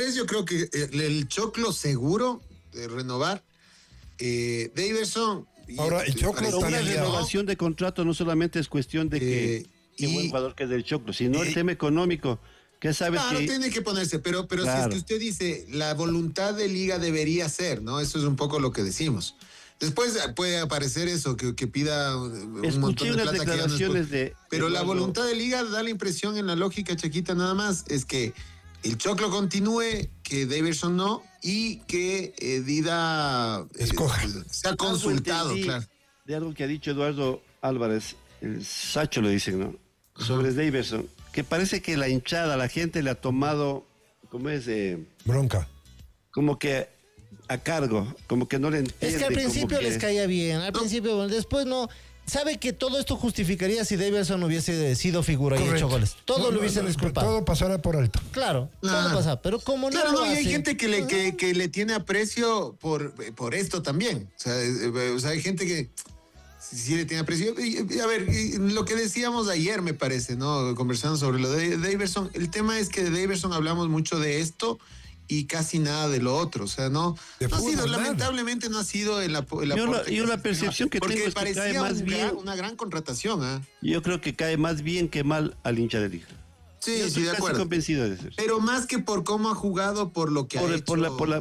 3 yo creo que el Choclo seguro de renovar. Daverson. Ahora, el Choclo Pero está una ligado. renovación de contrato no solamente es cuestión de que qué buen jugador que es del Choclo, sino el tema económico. Que sabes Claro, que tiene que ponerse, pero si es Claro. que usted dice, la voluntad de liga debería ser, ¿no? Eso es un poco lo que decimos. Después puede aparecer eso, que pida un escuché montón de unas plata que ya no es declaraciones de Pero la Eduardo- voluntad de liga da la impresión en la lógica chaquita nada más, es que el Choclo continúe, que Daverson no, y que Dida Escoja. sea Algo consultado, entendí claro. de algo que ha dicho Eduardo Álvarez, el Sacho le dicen, ¿no? Sobre Daverson, que parece que la hinchada, la gente le ha tomado, ¿cómo es? Bronca. Como que a cargo, como que no le entiende. Es que al principio como que- les caía bien, al principio, bueno, después no. Sabe que todo esto justificaría si Davidson hubiese sido figura y Correcto. hecho goles. Todo No, lo no, hubiesen no, disculpado. Todo pasará por alto. Claro, Claro. todo pasa. Pero como no Claro, lo no, y hay hace, gente que le tiene aprecio por esto también. O sea, hay gente que sí le tiene aprecio. A ver, lo que decíamos ayer, me parece, ¿no? Conversando sobre lo de Daverson. El tema es que de Daverson hablamos mucho de esto y casi nada de lo otro. O sea, no De ha fútbol, sido, nada. lamentablemente no ha sido el aporte. Yo la percepción que porque tengo es que parecía cae más bien. una gran contratación, ¿ah? Yo creo que cae más bien que mal al hincha de liga. Sí, Yo sí, estoy de casi acuerdo. convencido de eso. Pero más que por cómo ha jugado, por lo que ha hecho.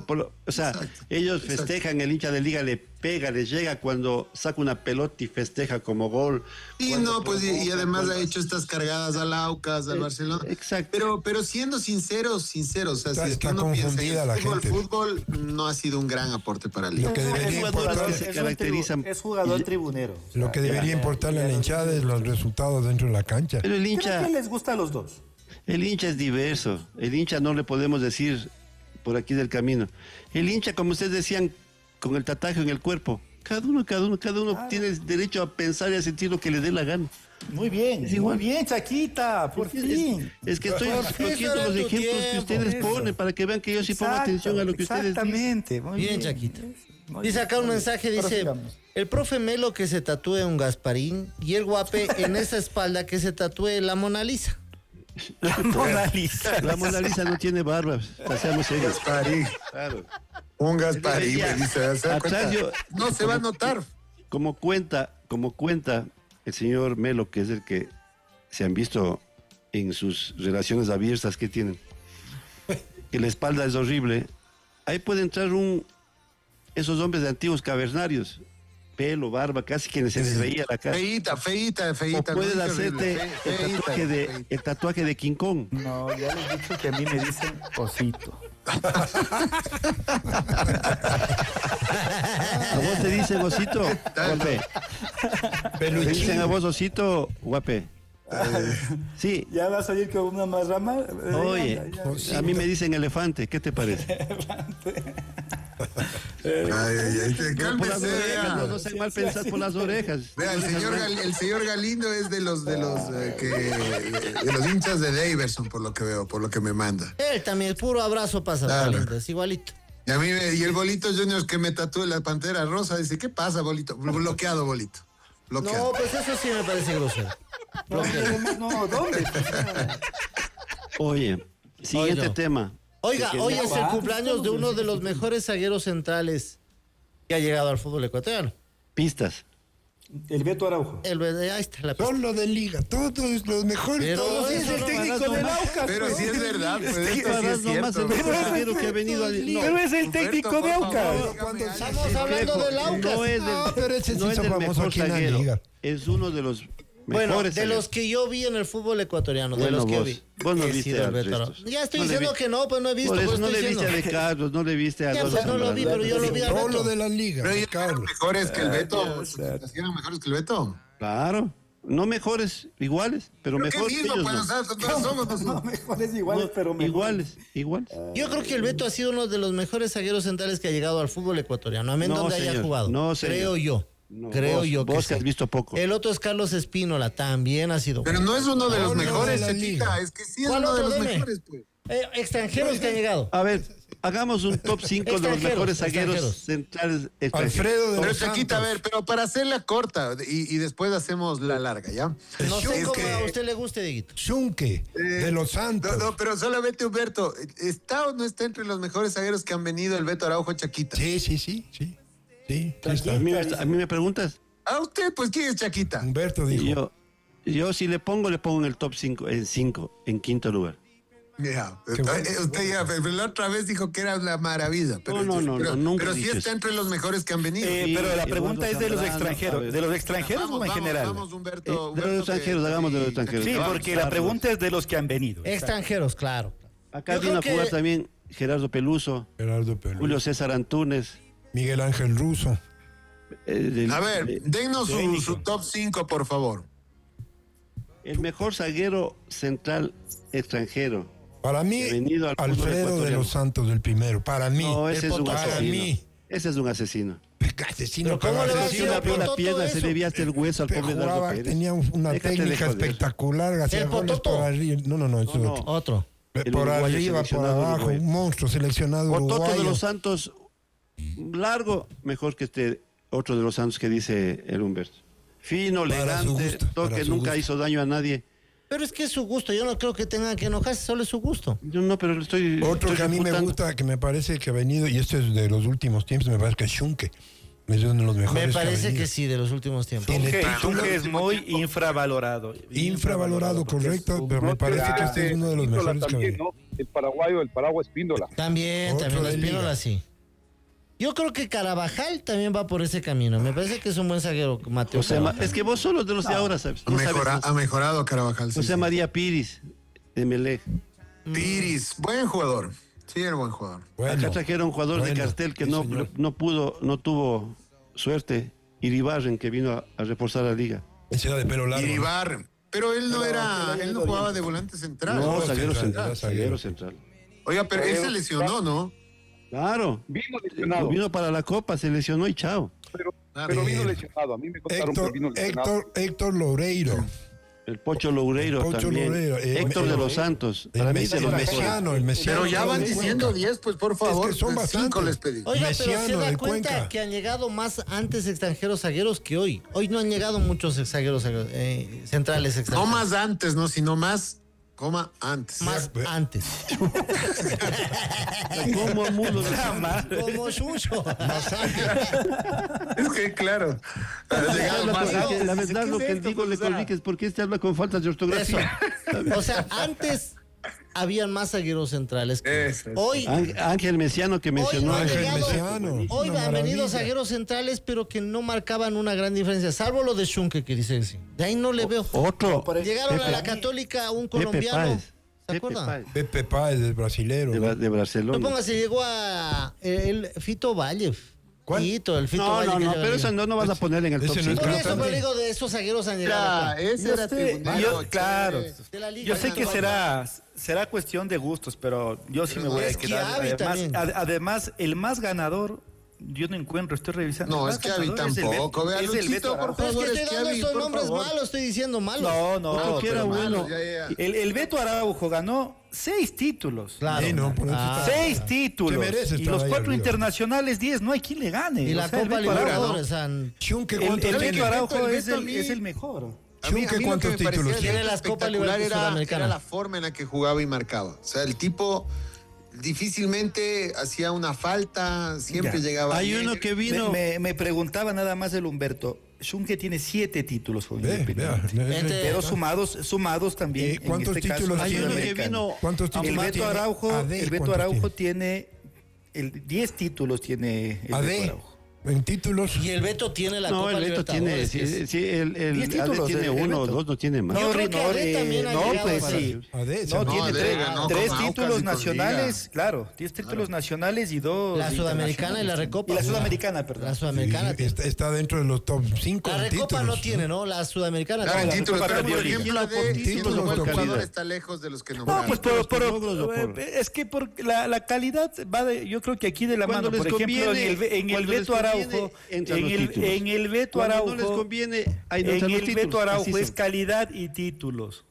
O sea, Exacto, ellos exacto. festejan, el hincha de liga le pega, le llega cuando saca una pelota y festeja como gol. Sí, cuando no, pues y provoca, además cuando ha hecho estas cargadas al Aucas, al Barcelona. Exacto. Pero siendo sinceros, o sea, Está- si es que está uno piensa en confundida la el gente. fútbol no ha sido un gran aporte para el Liga. Lo que debería importar, que se caracterizan. Es jugador tribunero. lo que debería importarle a la hinchada es los resultados dentro de la cancha. Pero el Creo hincha, que les gusta a los dos. el hincha es diverso. El hincha no le podemos decir por aquí del camino. El hincha, como ustedes decían, con el tataje en el cuerpo. Cada uno tiene derecho a pensar y a sentir lo que le dé la gana. Muy bien, Es igual. muy bien, Chaquita, por fin. Es que estoy Por fin cogiendo era los tu ejemplos que tiempo. ustedes Eso. ponen para que vean que yo sí pongo Exacto, atención a lo que ustedes dicen. Exactamente, muy Bien, bien. Chaquita. Muy Dice bien, acá un muy bien. mensaje, dice, Prosigamos. el profe Melo que se tatúe un Gasparín y el Guape en esa espalda que se tatúe la Mona Lisa. La Mona Lisa. La Mona Lisa no tiene barba, seamos serios. Gasparín, Claro. un Gasparín, Debería. me dice, ¿se da Atrás cuenta? yo- No se va a notar. Como cuenta el señor Melo, que es el que se han visto en sus relaciones abiertas que tienen, que la espalda es horrible, ahí puede entrar esos hombres de antiguos cavernarios, pelo, barba, casi que se les veía la cara. Feíta. O puedes no, hacerte feíta. el tatuaje de King Kong. No, ya les he dicho que a mí me dicen osito. ¿A vos te dicen osito? Guape. ¿Te dicen a vos osito? Guape. Sí. ¿Ya vas a ir con una más rama? Oye, a mí me dicen elefante, ¿qué te parece? Ay, Por las cálmese, orejas, vea. no sean mal pensados por las orejas. Vea, el señor Galindo es de los hinchas de Daverson, por lo que veo, por lo que me manda. Él también, puro abrazo pasa, Claro. Galindo, es igualito. Y a mí y el Bolito Junior que me tatúe la pantera rosa dice, ¿qué pasa, Bolito? Bloqueado, Bolito. Bloqueado. No, pues eso sí me parece grosero. No, ¿dónde? Oye, siguiente Oiga. tema. Oiga, Que- hoy es el Ah, cumpleaños de uno de los mejores zagueros centrales que ha llegado al fútbol ecuatoriano. Pistas. El Beto Araujo. Ahí está la pista. Solo de liga, todos los mejores. Pero todos eso el no técnico van a del tomar. Aucas. Pero pues. sí es verdad, pues Es que esto sí Ahora es nomás cierto. el mejor zaguero que ha venido al... No, Pero es el Humberto, técnico por de favor, Aucas. dígame algo. Estamos hablando del Aucas. No es No, pero ese sí no es hizo el famoso mejor aquí en la zaguero. liga. Es uno de los Bueno, mejores de los zagueros. que yo vi en el fútbol ecuatoriano, de Bueno, los que vos. vi. Vos no he viste sido a el Beto restos. Araujo. Ya estoy No le diciendo vi- que no, pues no he visto. Por eso pues no estoy le viste a diciendo. De Carlos, no le viste a Ya, Dos pues no lo vi, pero yo lo vi al Solo Beto. de la liga, Pero ellos eran Carlos. mejores que el Beto. ¿Eran mejores que el Beto? Claro. No mejores, iguales, pero ¿Pero qué mejores que mismo? ellos. Pues, no. o sea, todos somos No, mejores iguales, pero mejores. Iguales. Yo creo que el Beto ha sido uno de los mejores zagueros centrales que ha llegado al fútbol ecuatoriano. Amén No, donde haya señor. jugado. No, señor. Creo yo. No, Creo vos- yo que vos que sí. has visto poco. El otro es Carlos Espínola, también ha sido. Pero no es uno de los No, no, mejores, de la Chiquita. liga. Es que sí es ¿Cuál uno de otro? los Deme. mejores, pues. Extranjeros que han llegado. A ver, hagamos un top 5 de los Extranjeros, mejores zagueros extranjeros. centrales extranjeros. Alfredo de Pero los Chaquita, a Santos. ver, pero para hacerla corta y después hacemos la larga, ¿ya? No sé Es cómo que- a usted le guste, Dieguito. Shunke, de los Santos. No, pero solamente Humberto, ¿está o no está entre los mejores zagueros que han venido el Beto Araujo Chaquita? Sí, sí, sí, sí. Sí, sí está. A mí me preguntas, A usted, pues, ¿quién es Chaquita? Humberto y dijo. yo si le pongo en el top 5, en quinto lugar. Ya, Qué bueno. usted ya, pero la otra vez dijo que era una maravilla. Pero, No, nunca pero he sí dicho está eso. entre los mejores que han venido. Sí, Pero la Eduardo pregunta es de los Zambrano, extranjeros. ¿sabes? ¿De los extranjeros o en general? Vamos, Humberto. De los Humberto, extranjeros, hagamos de los extranjeros. Sí, Vamos, porque la Carlos. pregunta es de los que han venido. Extranjeros, claro. Acá Yo vino a creo jugar que- también Gerardo Peluso, Gerardo Pelú. Julio César Antúnez. Miguel Ángel Russo. A ver, dennos su top 5, por favor. El mejor zaguero central extranjero. Para mí, Ha venido al fútbol Alfredo de ecuatoriano. los Santos, el primero. Para mí. No, ese El es un Para asesino. mí. Ese es un asesino. Asesino, Pero ¿cómo le va a Si decir una al vio la Pototo pierna, se eso? le veía hasta el hueso al pobre Dardo Jugaba, Pérez. tenía una Déjate de técnica joder. espectacular, hacía ¿El goles Pototo? por arriba. No, eso es No, otro. Otro. El Por uruguayo arriba, por seleccionado abajo, uruguayo. un monstruo seleccionado Pototo de uruguayo. los Santos, largo, mejor que este otro de los Santos que dice el Humberto. Fino, Para su elegante, gusto, para toque, su nunca gusto. hizo daño a nadie. Pero es que es su gusto. Yo no creo que tengan que enojarse, solo es su gusto. Yo no, pero le estoy. Otro estoy que a mí me refutando. gusta, que me parece que ha venido, y este es de los últimos tiempos, me parece que es Shunke. Es uno de los mejores. Me que ha parece venido. que sí, de los últimos tiempos. Tiene Tunge título. es muy infravalorado. Infravalorado, correcto, pero me parece que este es uno de los Espíndola mejores que ha también, venido. ¿no? El paraguayo, el Paraguay Espíndola. También Otro la de Espínola liga. sí. Yo creo que Carabajal también va por ese camino. Me parece que es un buen zaguero, Mateo. O sea, Carabajal. es que vos solo de los de ahora sabes. No sabes, Ha mejorado Carabajal. sí, José sí. María Piris, de Melec. Piris, buen jugador. Sí, era buen jugador. Acá Bueno, trajeron un jugador de bueno, cartel que sí, no señor. tuvo suerte. Iribarren, que vino a reforzar la liga. ese era de pelo largo. Iribar. Pero él no él no jugaba de volante central. No, no, zaguero central, central. Zaguero central. Oiga, pero él se lesionó, ¿no? Claro. Vino lesionado, Vino para la Copa, se lesionó y chao. pero vino lesionado. A mí me contaron que vino lesionado. Héctor Loureiro. El Pocho Loureiro Pocho también. Loureiro, Héctor de los Santos. Para mí de los mejores. el Mesiano. Pero ya van diciendo 10, pues por favor. Es que son 5 bastantes. les pedí. Oiga, pero se Mesiano da de cuenta Cuenca. que han llegado más antes extranjeros zagueros que hoy. Hoy no han llegado muchos zagueros centrales No extranjeros. más antes, no, sino más, antes. Más antes. ¿Cómo mulo de Como Chucho. Es que claro. ha llegado más antes. La Dice, verdad, ¿qué lo es que esto, digo le profesora? corriges porque este habla con faltas de Eso. ortografía. O sea, antes habían más zagueros centrales. Que Eso, eso. hoy. Ángel Mesiano que mencionó. no ha Ángel llegado- Mesiano. Hoy Una han venido maravilla. zagueros centrales, pero que no marcaban una gran diferencia, salvo lo de Shunke, que dice que sí. De ahí no le veo. Otro. Llegaron a Pepe- la Católica un Pepe colombiano. Páez. ¿Se Pepe acuerdan? Páez. Pepe Páez, el brasilero. De No Barcelona. póngase, llegó a el Fito Valle. ¿Cuál? Fito, el Fito No, Valle. no, que no, llega pero al- eso no vas a poner en el Ese top no es 5. Por eso cantante. me digo, de esos zagueros han llegado. Ya, ese era tribunal. Claro. De la liga. Yo sé que será cuestión de gustos, pero yo sí me voy a es quedar. Schiavi también. Además, el más ganador, yo no encuentro, estoy revisando. No, el es más que Avi ganador es el tampoco. Beto- Vea, es el Luchito, Beto por Araujo. Pero es que favor, estoy dando Schiavi, estos por nombres favor. malos, estoy diciendo malos. No, que era pero bueno. Ya, ya. el Beto Araujo ganó 6 títulos. Claro. Sí, no, por eso Ah. está- 6 títulos. Se merece Y estar los ahí 4 arriba. internacionales, 10. No hay quien le gane. Y O la sea, el Copa Beto Araujo- Libertadores. han- Shunke, El ¿cuántos Beto tiene? Araujo El es Beto a mí- el mejor. A mí Shunke, lo que ¿cuántos me parecía títulos del tiene? Beto Las Copas espectacular Libertadores Sudamericana. era la forma en la que jugaba y marcaba. O sea, el tipo difícilmente hacía una falta, siempre Ya. llegaba Hay bien. uno que vino. Me preguntaba nada más el Humberto. Shunke tiene 7 títulos con Vea, Independiente. Entre- Pero sumados también. ¿cuántos en este caso, títulos Hay uno que sudamericano. vino. ¿Cuántos El títulos Beto tiene? Araujo, AD, el Beto ¿cuántos Araujo tiene? tiene 10 títulos tiene el Beto AD, Araujo. en títulos. Y el Beto tiene la No, Copa el Beto tiene. Libertadores. que es- Sí, el 10 AD títulos, tiene el uno o Beto. dos, no tiene más. Yo creo que AD también ha no, llegado pues para- sí. AD, sí, No, no, tiene AD ganó tres con Aucas y títulos con nacionales, Liga. claro. 10 títulos nacionales y 2. La Sudamericana y la Recopa. Y la Sudamericana, perdón. La Sudamericana. Sí, está dentro de los top 5 La Recopa no tiene, ¿no? La Sudamericana. Claro, en no. títulos, Recopa pero por perdió ejemplo, Liga. AD, siendo Títulos un buen por jugador, calidad. está lejos de los que No, nombramos. pues logros o por- es que por la calidad va de, yo creo que aquí de la Cuando mano, les por ejemplo, conviene, en el cuando les Beto conviene, Araujo, entran los títulos. en el Beto Cuando Araujo, no les conviene, ahí no en entran los el títulos. Beto Araujo Así es son. calidad y títulos.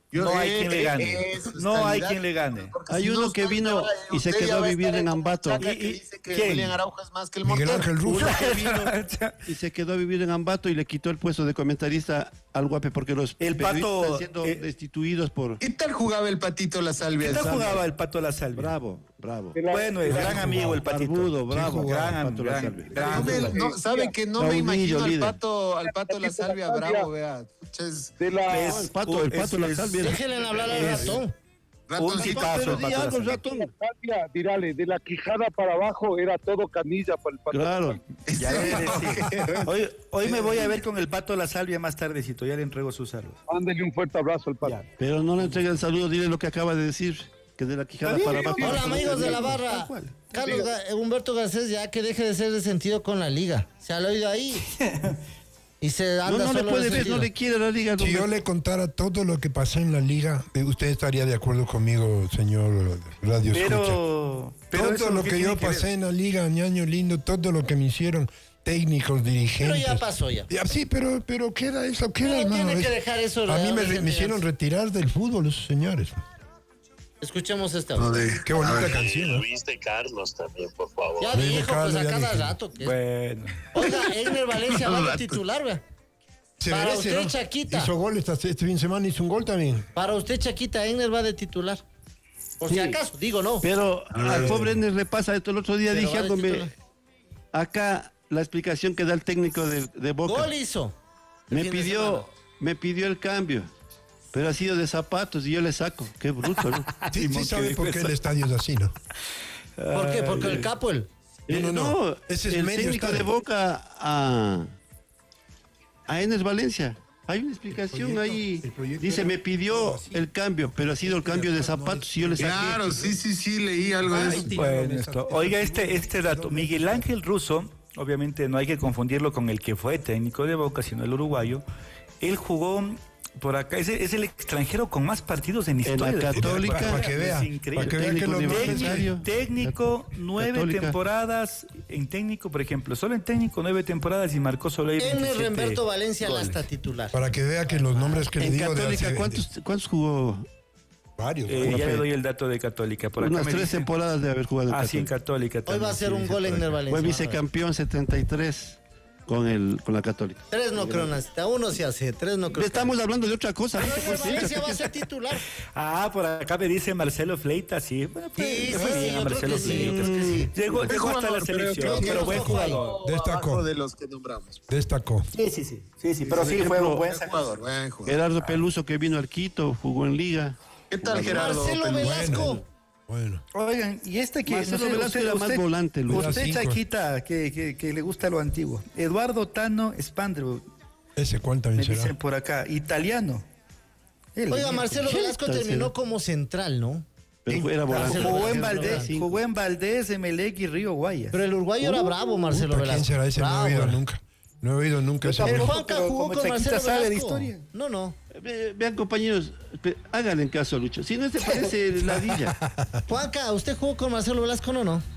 No hay quien le gane. No hay quien le gane. Hay uno que vino y se quedó a vivir en Ambato. Que dice que ¿quién? William Araujo es más que el Miguel Mortero. Ángel Russo. Uno que vino y se quedó a vivir en Ambato y le quitó el puesto de comentarista al Guape porque los El Pato, periodistas están siendo destituidos por... ¿Qué tal jugaba el Patito La Salvia? ¿Qué tal jugaba el Pato La Salvia? Bravo. Bueno, el gran amigo el Patito. Barbudo, bravo. Gran, Pato La Salvia. No, sabe que no me Raulillo, imagino al líder. Pato La Salvia bravo, vea. Puchas, De la, El Pato La Salvia. Déjenle hablar al ratón. ratoncito. tipazo, Pero di algo, ratón. Salvia, dirale, de la quijada para abajo era todo canilla para el Pato. Claro. Ya le decía. Hoy me voy a ver con el Pato La Salvia más tardecito. Ya le entrego sus saludos. Mándele un fuerte abrazo al Pato. Ya. Pero no le entregue el saludo, dile lo que acaba de decir. Que de la quijada para abajo. Hola amigos de la Tal barra. cual. Carlos Humberto Garcés ya que deje de ser resentido con la liga. Se ha oído ahí. Y se anda No le solo puede ver, resentido. no le quiere la liga. Si yo le contara todo lo que pasé en la liga, usted estaría de acuerdo conmigo, señor Radio Escucha. Pero Todo lo que yo pasé en la liga, ñaño lindo, todo lo que me hicieron técnicos, dirigentes. Pero ya pasó ya. Sí, pero queda eso, queda, Pero hermano. tiene que dejar eso. A mí me resentido. hicieron retirar del fútbol esos señores. Escuchemos esta. No, Qué bonita canción, ¿no? Luis de Carlos también, por favor. Ya Luis de dijo, Carlos, pues a ya cada dije. rato. que es- Bueno. Oiga, Egner Valencia va de titular, vea. Se Para merece, usted, ¿no? Chaquita. Hizo gol este fin de semana, hizo un gol también. Para usted, Chaquita, Egner va de titular. Por si acaso, digo no. Pero al pobre Enes le pasa esto. El otro día Pero dije va de algo. titular. Acá la explicación que da el técnico de Boca. Gol hizo. el Me fin de semana. pidió el cambio. Pero ha sido de zapatos y yo le saco. Qué bruto, ¿no? Sí, sí sabe por qué el estadio es así, ¿no? ¿Por qué? Porque el capo, el... No, ese es el medio técnico estadio. de Boca a Enes Valencia. Hay una explicación ahí. el proyecto Dice, era me pidió así. el cambio, pero ha sido el cambio de zapatos y yo le saqué. Claro, sí, leí algo de eso. Bueno, oiga, este dato. Miguel Ángel Russo, obviamente no hay que confundirlo con el que fue técnico de Boca, sino el uruguayo. Él jugó por acá, es el extranjero con más partidos en En historia. la del fútbol. Católica. Para que vea, Es increíble. para que vea que Técnico lo universitario. Técnico, 9 Católica. temporadas en técnico, por ejemplo. Solo en técnico, 9 temporadas y marcó solo ahí Egner 27 Remberto Valencia goles. Lasta titular. Para que vea que los nombres que le En digo de Católica, hace- ¿cuántos jugó? varios. Ya le doy el dato de Católica. Por acá Unas me 3 dice- temporadas de haber jugado en Ah, sí, en Católica. Católica Hoy va a también, ser sí, un dice gol por Egner acá. Valencia. Fue vicecampeón 73 con la Católica. 3 no creo, Nacita. Uno se hace, 3 no creo. Estamos hablando de otra cosa. ¿no? Egner Valencia va a ser titular. Ah, por acá me dice Marcelo Fleita, sí. Bueno, Sí, le fue sí, bien sí, a yo creo Marcelo que sí, Fleita. yo creo que sí. Llegó hasta la jugador, selección, creo pero que buen no jugador. Destacó. Abajo de los que nombramos. Destacó. Sí, pero sí fue un buen Buen jugador, buen jugador. Gerardo Peluso que vino al Quito, jugó en Liga. ¿Qué tal, Gerardo? Marcelo Peluso? Velasco. Bueno. Oigan, y este que Marcelo Velasco era más volante, Luis. Usted, Era cinco. Chaquita, que le gusta lo antiguo. Eduardo Tano Spandrew, Ese cuál me también dicen será. por acá, italiano. Oiga, Marcelo Velasco Tal terminó será. como central, ¿no? Pero era volante. Jugó en Valdés, Emelec y Río Guayas. Pero el uruguayo era bravo, Marcelo Puta, Velasco. ¿quién será ese? No Bravo, he oído era. nunca. No he oído nunca ese. El Pero Juanca jugó como con Chaquita Marcelo sabe de Velasco. historia. No. Vean, compañeros, háganle en caso a Lucho. Si no se parece ladilla. Juanca, ¿usted jugó con Marcelo Velasco o no?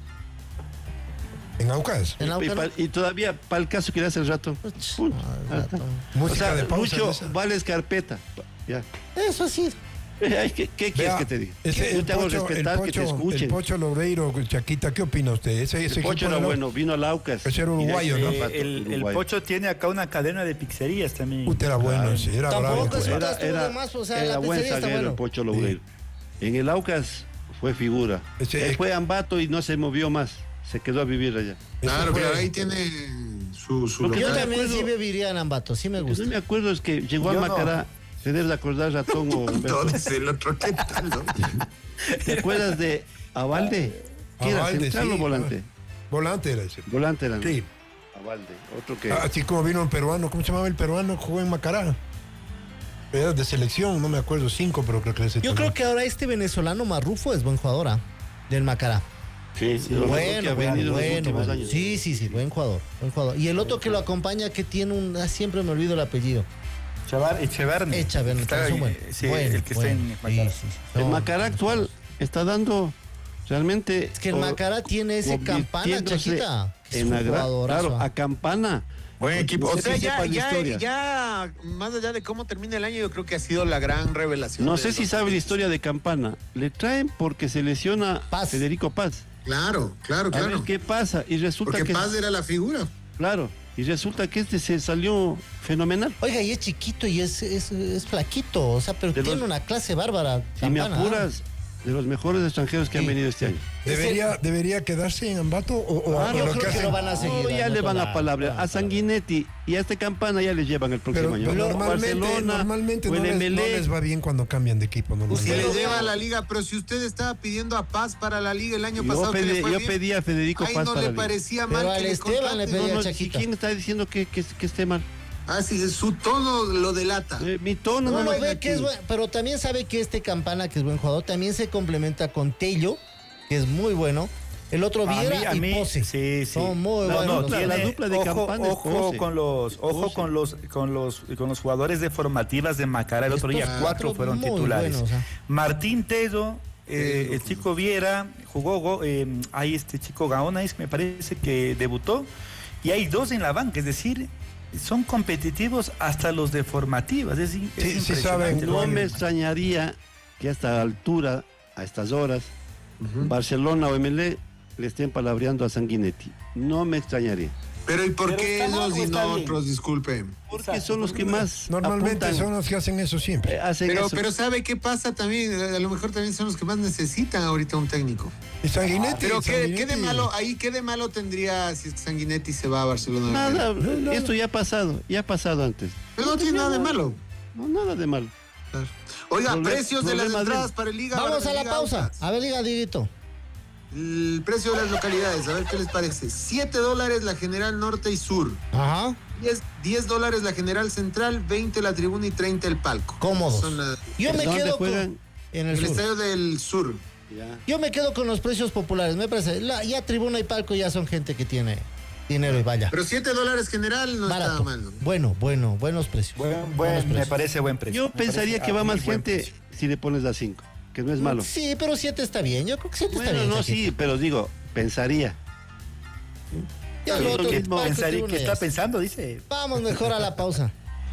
En Aucas. En la Y, Aucas, ¿no? y todavía, para el caso que le hace el rato. Pum. rato. O Música sea, de pausa. Lucho de esa. vales carpeta. Ya. Eso sí. Ay, ¿Qué quieres Vea, que te diga? ese- Yo te hago respetar, que te el escuchen. Pocho Lobreiro, Chaquita, ¿qué opina usted? Ese El equipo Pocho era era bueno, vino al Aucas. Ese era uruguayo, Y de ¿no? ahí se El uruguayo. Pocho tiene acá una cadena de pizzerías también. Puta, era bueno, sí, era bravo. Tampoco es pues. un- estuvo de más, o sea, era la buen pizzería está zaguero bueno. el Pocho Lobreiro. En el Aucas fue figura. Ese- Él fue a Ambato y no se movió más. Se quedó a vivir allá. Claro, fue- claro, ahí tiene su Lo que Yo no me también sí acuerdo- viviría en Ambato, sí me Lo que gusta. no me acuerdo es que llegó Yo al no. Macará. Se debe de acordar, Ratón o Humberto. todo es el otro. ¿Qué tal, no? ¿Te acuerdas de Avalde? ¿Qué era? Avalde, ¿Central sí, o volante? Volante era ese. Volante era. ¿no? Sí. Avalde. Otro que. Así como vino un peruano, ¿cómo se llamaba el peruano? Jugó en Macará. Era de selección, no me acuerdo, 5, pero creo que ese Yo creo que ahora este venezolano Marrufo es buen jugador, ¿ah? Del Macará. Sí, de lo mejor que ha venido en los últimos años. Sí, buen jugador, buen jugador. Y el otro que lo acompaña que tiene siempre me olvido el apellido. Echeverni. Echeverni, Está es un ahí, buen. sí, bueno, el que bueno. está en Macará. Sí. El No, Macará actual está dando realmente. Es que el Macará tiene ese Campana, convirtiéndose Chaquita. que es en un la gran- jugadorazo, claro, ¿ah? a Campana Buen equipo. No O sé sea, si sepa la historia. ya, más allá de cómo termina el año, yo creo que ha sido la gran revelación. No de sé si los- sabe la historia de Campana. Le traen porque se lesiona Paz. Federico Paz. Claro, claro, A ver claro. qué pasa. Y resulta Porque que. Paz era la figura. Claro. Y resulta que este se salió fenomenal. Oiga, y es chiquito y es flaquito, o sea, pero De tiene los- una clase bárbara. Si me Campana, ¿ah? apuras, de los mejores extranjeros que han Sí. venido este año. ¿Debería quedarse en Ambato o Claro, Yo lo creo que hacen? lo van a seguir. No, ya dando le van con a la- palabra. A Sanguinetti y a este Campana ya les llevan el próximo Pero año. normalmente o no el les, no MLE. les va bien cuando cambian de equipo. Si Normalmente. le lleva a la liga, pero si usted estaba pidiendo a Paz para la liga el año Yo pasado, que le fue pedí, bien, pedí a Federico ahí Paz no para le la liga. parecía Pero mal al que le Esteban le contraten. pedía No, Chaquita. ¿quién está diciendo que esté mal? Ah, sí, su tono lo delata. Mi tono No no lo es ve que es bueno, pero también sabe que este Campana, que es buen jugador, también se complementa con Tello, que es muy bueno. El otro Viera y Pose. Sí, sí. Son muy La buenos. dupla, la dupla de Campana es Ojo Pose. con los jugadores de formativas de Macará. El otro día Estos 4 fueron muy titulares. buenos, ¿ah? Martín Tello, el chico Viera, jugó, hay este chico Gaonais, me parece que debutó, y hay 2 en la banca, es decir, son competitivos hasta los de formativas. Es Sí, impresionante. saben. No me extrañaría que a esta altura, a estas horas, Barcelona o MLE le estén palabreando a Sanguinetti. No me extrañaría. Pero ¿y por Pero qué está mal ellos o y está no bien. otros? Disculpe. Porque son los que más Normalmente apuntan, son los que hacen eso siempre. hacen Pero, eso. pero ¿sabe qué pasa también? A lo mejor también son los que más necesitan ahorita un técnico. Y Sanguinetti. Pero ¿qué de Sanguinetti- malo, ahí qué de malo tendría si es que Sanguinetti se va a Barcelona? Nada, esto ya ha pasado antes. Pero no tiene nada de malo. No, nada de malo. Claro. Oiga, precios de las problema de entradas él. para el Liga. Vamos para a la Liga pausa. Aucas. A ver, diga, Dieguito. El precio de las localidades, a ver qué les parece. $7 la General Norte y Sur. Ajá. $10 la General Central, 20 la Tribuna y 30 el Palco. Cómodos. Son la- Yo me ¿Dónde quedo juegan? en el el sur. estadio del Sur. Yo me quedo con los precios populares. Me parece. Ya Tribuna y Palco ya son gente que tiene dinero y vaya. Pero $7 General no Barato. está mal, ¿no? Buenos precios. Buenos Me precios. parece buen precio. Yo Me pensaría parece que va muy más buen gente precio. si le pones a 5, que no es malo. Sí, pero 7 está bien. Yo creo que 7 está Bueno, bien. no, Chaquito. sí, pero digo, pensaría. Ya Sí, lo otro, lo Palco mismo. y Pensaría Tribuna que ya está está. pensando, dice. Vamos mejor a la pausa.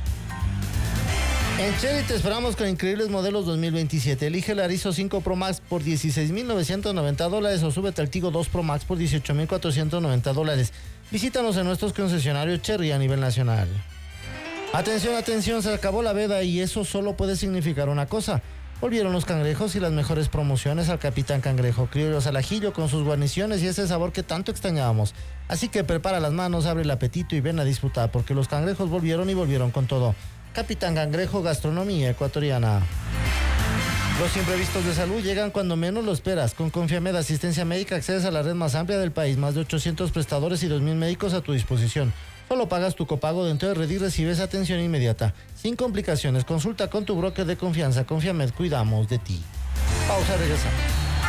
En Cherry te esperamos con increíbles modelos 2027. Elige el Arizo 5 Pro Max por $16,990 o súbete al Tigo 2 Pro Max por $18,490. Visítanos en nuestros concesionarios Cherry a nivel nacional. Atención, atención, se acabó la veda y eso solo puede significar una cosa. Volvieron los cangrejos y las mejores promociones al Capitán Cangrejo. Criollos al ajillo con sus guarniciones y ese sabor que tanto extrañábamos. Así que prepara las manos, abre el apetito y ven a disfrutar porque los cangrejos volvieron y volvieron con todo. Capitán Cangrejo, gastronomía ecuatoriana. Los imprevistos de salud llegan cuando menos lo esperas. Con Confiamed Asistencia Médica accedes a la red más amplia del país. Más de 800 prestadores y 2,000 médicos a tu disposición. Solo pagas tu copago dentro de Red y recibes atención inmediata. Sin complicaciones. Consulta con tu broker de confianza. Confiamed, cuidamos de ti. Pausa, regresamos.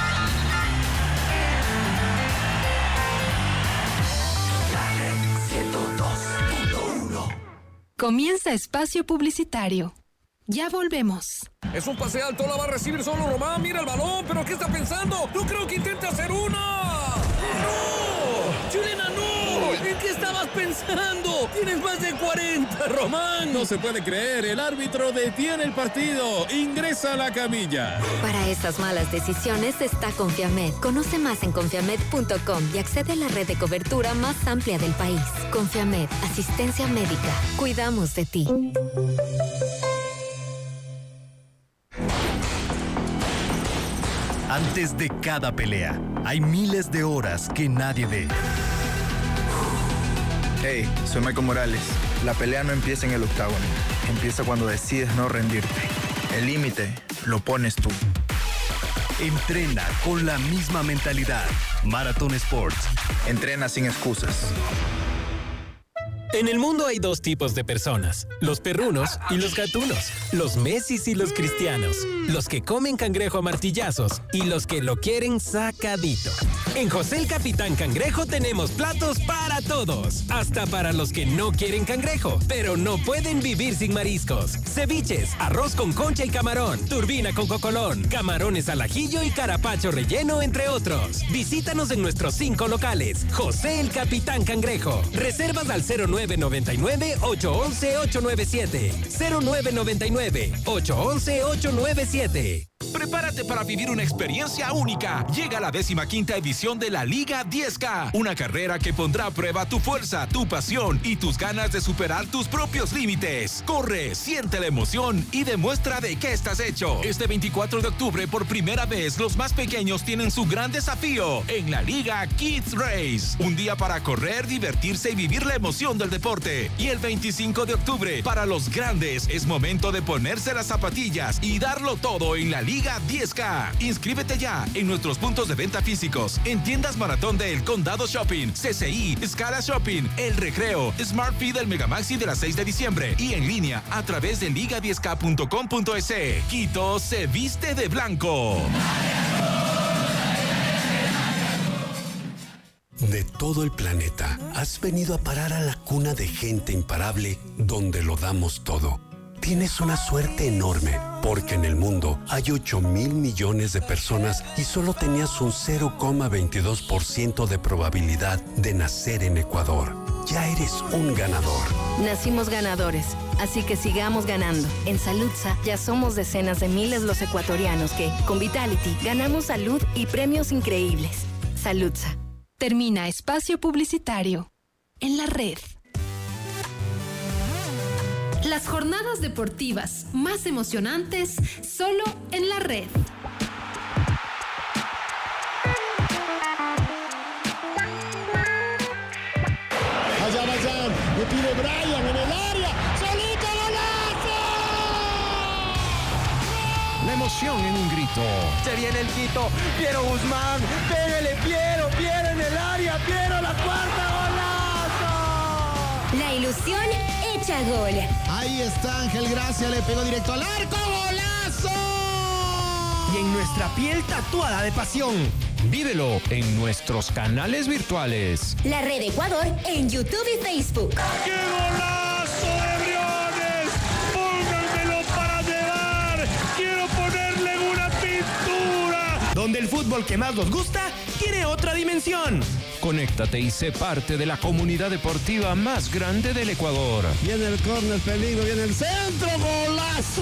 Comienza espacio publicitario. Ya volvemos. Es un pase alto, la va a recibir solo Román. Mira el balón, pero ¿qué está pensando? No creo que intente hacer una. ¡No! ¡Chilena, no! ¿En qué estabas pensando? Tienes más de 40, Román. No se puede creer, el árbitro detiene el partido. Ingresa a la camilla. Para estas malas decisiones está Confiamed. Conoce más en confiamed.com y accede a la red de cobertura más amplia del país. Confiamed, asistencia médica. Cuidamos de ti. Antes de cada pelea, hay miles de horas que nadie ve. Hey, soy Michael Morales. La pelea no empieza en el octágono. Empieza cuando decides no rendirte. El límite lo pones tú. Entrena con la misma mentalidad. Marathon Sports. Entrena sin excusas. En el mundo hay 2 tipos de personas, los perrunos y los gatunos, los Messis y los cristianos, los que comen cangrejo a martillazos y los que lo quieren sacadito. En José el Capitán Cangrejo tenemos platos para todos, hasta para los que no quieren cangrejo, pero no pueden vivir sin mariscos. Ceviches, arroz con concha y camarón, turbina con cocolón, camarones al ajillo y carapacho relleno, entre otros. Visítanos en nuestros 5 locales. José el Capitán Cangrejo. Reservas al 09 0999-811-897. 0999-811-897. Prepárate para vivir una experiencia única. Llega la 15ª edición de la Liga 10K, una carrera que pondrá a prueba tu fuerza, tu pasión y tus ganas de superar tus propios límites. Corre, siente la emoción y demuestra de qué estás hecho. Este 24 de octubre, por primera vez, los más pequeños tienen su gran desafío en la Liga Kids Race. Un día para correr, divertirse y vivir la emoción del deporte. Y el 25 de octubre, para los grandes, es momento de ponerse las zapatillas y darlo todo en la Liga 10K. Inscríbete ya en nuestros puntos de venta físicos, en tiendas Maratón del Condado Shopping, CCI, Scala Shopping, El Recreo, Smart Feed del Megamaxi de la 6 de diciembre y en línea a través de liga10k.com.es. Quito se viste de blanco. De todo el planeta, has venido a parar a la cuna de gente imparable donde lo damos todo. Tienes una suerte enorme, porque en el mundo hay 8,000 millones de personas y solo tenías un 0,22% de probabilidad de nacer en Ecuador. Ya eres un ganador. Nacimos ganadores, así que sigamos ganando. En Saludsa ya somos decenas de miles los ecuatorianos que, con Vitality, ganamos salud y premios increíbles. Saludsa. Termina espacio publicitario. En la red. Las jornadas deportivas más emocionantes solo en la red. Allá, le pide Brian en el área, solito golazo. La emoción en un grito. Se viene el Quito, Piero Guzmán, pégale Piero en el área, Piero la cuarta, golazo. La ilusión hecha gol. Ahí está Ángel Gracia, le pegó directo al arco, golazo. Y en nuestra piel tatuada de pasión. Vívelo en nuestros canales virtuales. La Red Ecuador en YouTube y Facebook. ¡Qué golazo de Briones! ¡Pónganmelo para llevar! ¡Quiero ponerle una pintura! Donde el fútbol que más nos gusta tiene otra dimensión. Conéctate y sé parte de la comunidad deportiva más grande del Ecuador. Viene el córner, peligro, viene el centro, golazo.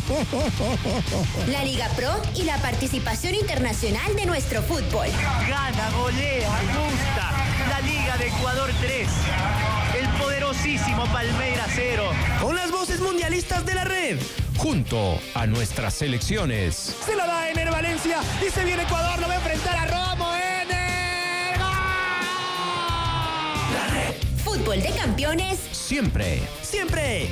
La Liga Pro y la participación internacional de nuestro fútbol. Gana, golea, gusta. La Liga de Ecuador 3. El poderosísimo Palmeiras 0. Con las voces mundialistas de la red. Junto a nuestras selecciones. Se la da Ener Valencia y se viene Ecuador, lo va a enfrentar a Romo, Ener. Fútbol de campeones. Siempre. Siempre.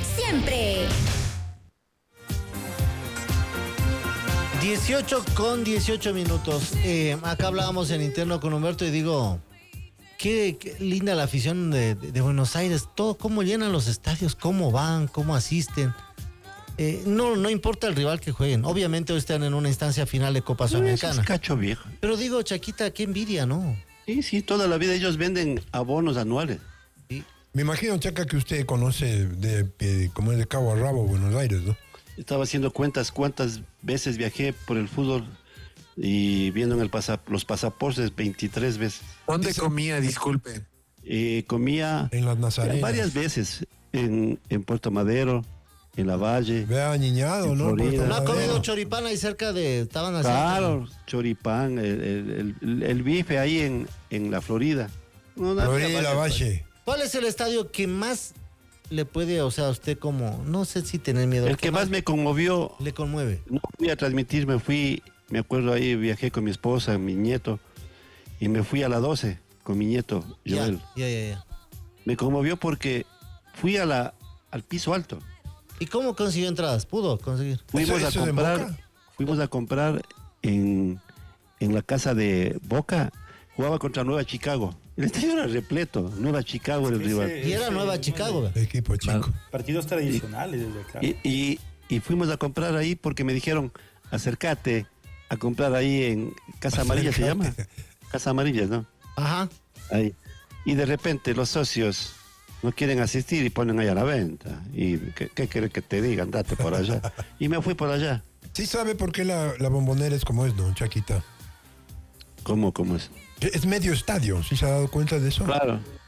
18 minutos. Acá hablábamos en interno con Humberto y digo, qué linda la afición de Buenos Aires. Todo, cómo llenan los estadios, cómo van, cómo asisten. No importa el rival que jueguen. Obviamente hoy están en una instancia final de Copa Sudamericana. Es cacho viejo. Pero digo, Chaquita, qué envidia, ¿no? Sí, toda la vida ellos venden abonos anuales. Sí. Me imagino, Chaca, que usted conoce como es de cabo a rabo Buenos Aires, ¿no? Estaba haciendo cuentas cuántas veces viajé por el fútbol y viendo en los pasaportes 23 veces. ¿Dónde comía, disculpe? Comía en las Nazarenas. Varias veces en Puerto Madero, en La Valle. Vea, niñado, ¿no? ¿No ha comido choripán ahí cerca de... Estaban haciendo? Claro, choripán, el bife ahí en la Florida. Florida, La Valle. ¿Cuál es el estadio que más le puede, o sea, usted como, no sé si tener miedo? El que más me conmovió. Le conmueve. No fui a transmitir, me acuerdo ahí, viajé con mi esposa, mi nieto, y me fui a la 12 con mi nieto, Joel. Ya. Me conmovió porque fui al piso alto. ¿Y cómo consiguió entradas? ¿Pudo conseguir? Fuimos a comprar en la casa de Boca, jugaba contra Nueva Chicago. El estadio era repleto, Nueva Chicago era el rival. Y era Nueva Chicago. Equipo chico. Partidos tradicionales desde acá. Y fuimos a comprar ahí porque me dijeron, acércate a comprar ahí en Casa Amarilla, se llama. Casa Amarilla, ¿no? Ajá. Ahí. Y de repente los socios no quieren asistir y ponen ahí a la venta. ¿Y qué quieres que te diga? Andate por allá. Y me fui por allá. Sí sabe por qué la Bombonera es como es, ¿no, Chaquita? ¿Cómo es? Es medio estadio, ¿sí se ha dado cuenta de eso? Claro.